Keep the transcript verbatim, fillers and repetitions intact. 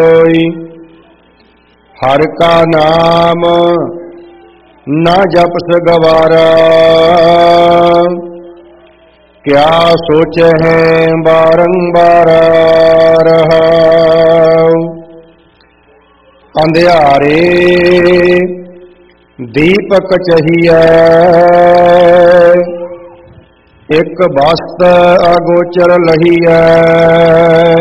हर का नाम न जपस गवारा, क्या सोचे है बारंबार रहा। अंधियारे दीपक चाहिए, एक बस्त अगोचर लहीए।